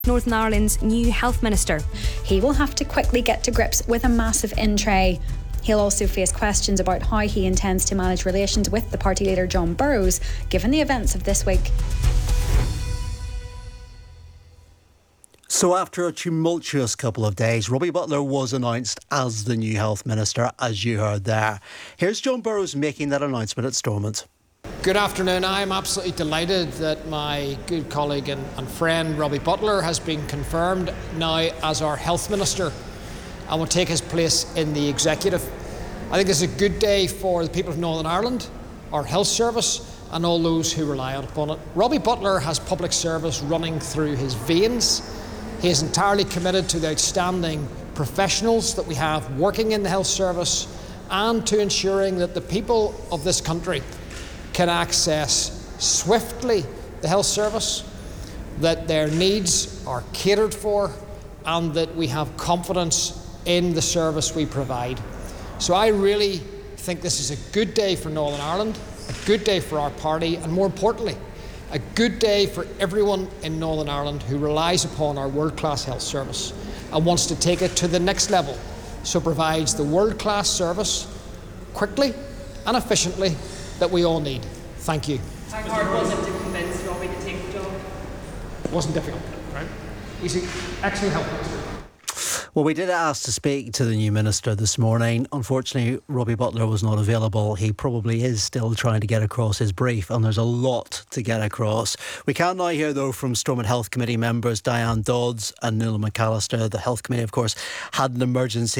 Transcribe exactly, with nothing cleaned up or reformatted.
Northern Ireland's new health minister. He will have to quickly get to grips with a massive in-tray. He'll also face questions about how he intends to manage relations with the party leader John Burrows, given the events of this week. So after a tumultuous couple of days, Robbie Butler was announced as the new health minister, as you heard there. Here's John Burrows making that announcement at Stormont. Good afternoon. I am absolutely delighted that my good colleague and, and friend Robbie Butler has been confirmed now as our health minister and will take his place in the executive. I think this is a good day for the people of Northern Ireland, our health service and all those who rely upon it. Robbie Butler has public service running through his veins. He is entirely committed to the outstanding professionals that we have working in the health service and to ensuring that the people of this country can access swiftly the health service, that their needs are catered for, and that we have confidence in the service we provide. So I really think this is a good day for Northern Ireland, a good day for our party, and more importantly, a good day for everyone in Northern Ireland who relies upon our world-class health service and wants to take it to the next level, so provides the world-class service quickly and efficiently that we all need. Thank you. How hard was it to convince Robbie to take the job? It wasn't difficult, right? He's an excellent health minister. Well, we did ask to speak to the new minister this morning. Unfortunately, Robbie Butler was not available. He probably is still trying to get across his brief, and there's a lot to get across. We can now hear, though, from Stormont Health Committee members Diane Dodds and Nuala McAllister. The Health Committee, of course, had an emergency